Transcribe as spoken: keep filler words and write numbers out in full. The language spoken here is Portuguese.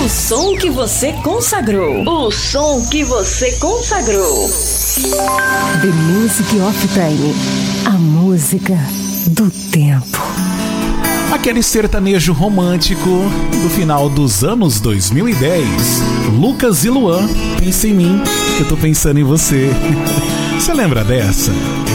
O som que você consagrou. O som que você consagrou. The Music of Time. A música do tempo. Aquele sertanejo romântico do final dos anos dois mil e dez. Lucas e Luan, pensa em mim, que eu tô pensando em você. Você lembra dessa?